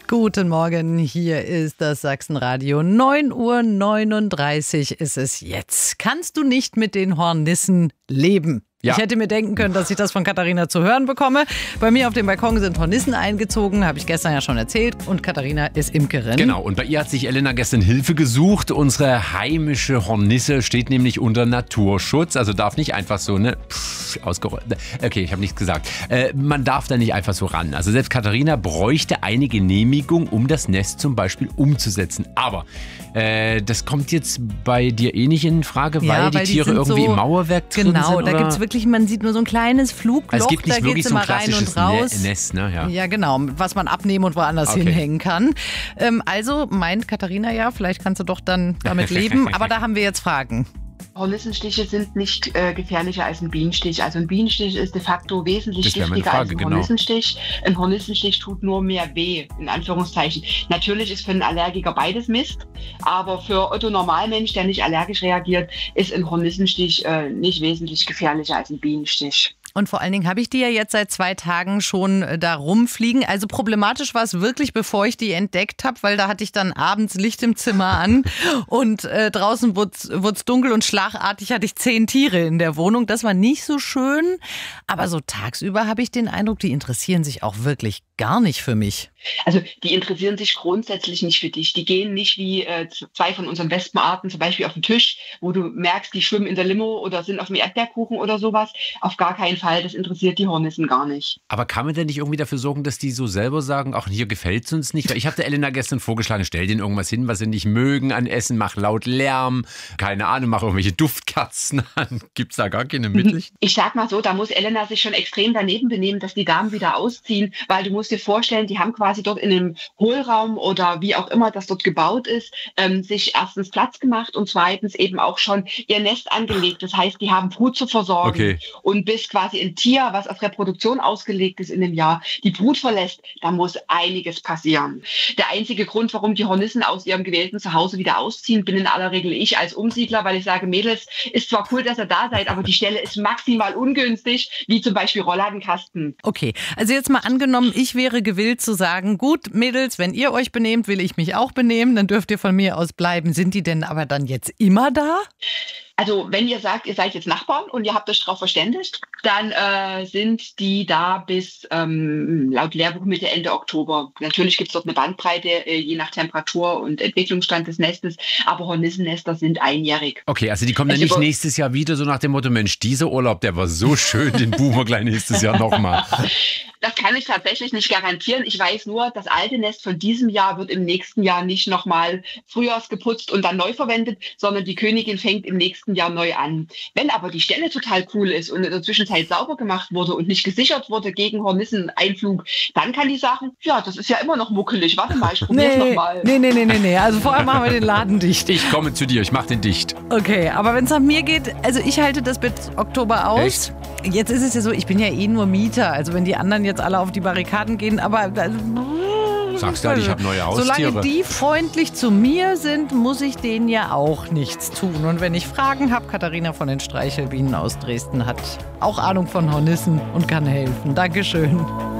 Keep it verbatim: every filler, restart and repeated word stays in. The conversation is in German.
Guten Morgen, hier ist das Sachsenradio. neun Uhr neununddreißig ist es jetzt. Kannst du nicht mit den Hornissen leben? Ja. Ich hätte mir denken können, dass ich das von Katharina zu hören bekomme. Bei mir auf dem Balkon sind Hornissen eingezogen, habe ich gestern ja schon erzählt. Und Katharina ist Imkerin. Genau, und bei ihr hat sich Elena gestern Hilfe gesucht. Unsere heimische Hornisse steht nämlich unter Naturschutz. Also darf nicht einfach so, ne, pff, ausgerollt. Okay, ich habe nichts gesagt. Äh, man darf da nicht einfach so ran. Also selbst Katharina bräuchte eine Genehmigung, um das Nest zum Beispiel umzusetzen. Aber äh, das kommt jetzt bei dir eh nicht in Frage, weil ja, die weil Tiere die irgendwie so, im Mauerwerk drin genau, sind? Genau, da gibt es wirklich, man sieht nur so ein kleines Flugloch, also es gibt nicht da wirklich geht's so ein immer rein und klassisches raus. Nest, ne? Ja. Ja, genau, was man abnehmen und woanders Okay. hinhängen kann. Ähm, also meint Katharina ja, vielleicht kannst du doch dann damit leben, aber da haben wir jetzt Fragen. Hornissenstiche sind nicht äh, gefährlicher als ein Bienenstich. Also ein Bienenstich ist de facto wesentlich Das wäre meine giftiger Frage, als ein genau. Hornissenstich. Ein Hornissenstich tut nur mehr weh, in Anführungszeichen. Natürlich ist für einen Allergiker beides Mist, aber für Otto Normalmensch, der nicht allergisch reagiert, ist ein Hornissenstich äh, nicht wesentlich gefährlicher als ein Bienenstich. Und vor allen Dingen habe ich die ja jetzt seit zwei Tagen schon äh, da rumfliegen. Also problematisch war es wirklich, bevor ich die entdeckt habe, weil da hatte ich dann abends Licht im Zimmer an und äh, draußen wurde es dunkel und schlagartig hatte ich zehn Tiere in der Wohnung. Das war nicht so schön, aber so tagsüber habe ich den Eindruck, die interessieren sich auch wirklich gar nicht für mich. Also die interessieren sich grundsätzlich nicht für dich. Die gehen nicht wie äh, zwei von unseren Wespenarten zum Beispiel auf den Tisch, wo du merkst, die schwimmen in der Limo oder sind auf dem Erdbeerkuchen oder sowas. Auf gar keinen Fall. Das interessiert die Hornissen gar nicht. Aber kann man denn nicht irgendwie dafür sorgen, dass die so selber sagen, ach, hier gefällt es uns nicht? Weil ich habe der Elena gestern vorgeschlagen, stell denen irgendwas hin, was sie nicht mögen an Essen, mach laut Lärm, keine Ahnung, mach irgendwelche Duftkerzen an. Gibt's da gar keine Mittel? Ich sag mal so, da muss Elena sich schon extrem daneben benehmen, dass die Damen wieder ausziehen, weil du musst dir vorstellen, die haben quasi dort in einem Hohlraum oder wie auch immer das dort gebaut ist, ähm, sich erstens Platz gemacht und zweitens eben auch schon ihr Nest angelegt. Das heißt, die haben Brut zu versorgen. Okay. Und bis quasi ein Tier, was auf Reproduktion ausgelegt ist in dem Jahr, die Brut verlässt, da muss einiges passieren. Der einzige Grund, warum die Hornissen aus ihrem gewählten Zuhause wieder ausziehen, bin in aller Regel ich als Umsiedler, weil ich sage, Mädels, ist zwar cool, dass ihr da seid, aber die Stelle ist maximal ungünstig, wie zum Beispiel Rollladenkasten. Okay, also jetzt mal angenommen, ich wäre gewillt zu sagen, gut, Mädels, wenn ihr euch benehmt, will ich mich auch benehmen, dann dürft ihr von mir aus bleiben. Sind die denn aber dann jetzt immer da? Also wenn ihr sagt, ihr seid jetzt Nachbarn und ihr habt euch darauf verständigt, dann äh, sind die da bis ähm, laut Lehrbuch Mitte, Ende Oktober. Natürlich gibt es dort eine Bandbreite, äh, je nach Temperatur und Entwicklungsstand des Nestes, aber Hornissennester sind einjährig. Okay, also die kommen dann Also nicht nächstes Jahr wieder, so nach dem Motto, Mensch, dieser Urlaub, der war so schön, den buchen wir gleich nächstes Jahr nochmal. Das kann ich tatsächlich nicht garantieren. Ich weiß nur, das alte Nest von diesem Jahr wird im nächsten Jahr nicht nochmal frühjahrsgeputzt und dann neu verwendet, sondern die Königin fängt im nächsten Jahr neu an. Wenn aber die Stelle total cool ist und in der Zwischenzeit sauber gemacht wurde und nicht gesichert wurde gegen Hornisseneinflug, dann kann die sagen, ja, das ist ja immer noch muckelig. Warte mal, ich probier's Nee, nochmal. nee, nee, nee, nee, nee. Also vorher machen wir den Laden dicht. Ich komme zu dir, ich mach den dicht. Okay, aber wenn es nach mir geht, also ich halte das bis Oktober aus. Echt? Jetzt ist es ja so, ich bin ja eh nur Mieter. Also wenn die anderen jetzt alle auf die Barrikaden gehen, aber... Sagst du halt, ich habe neue Haustiere. Solange die freundlich zu mir sind, muss ich denen ja auch nichts tun. Und wenn ich Fragen habe, Katharina von den Streichelbienen aus Dresden hat auch Ahnung von Hornissen und kann helfen. Dankeschön.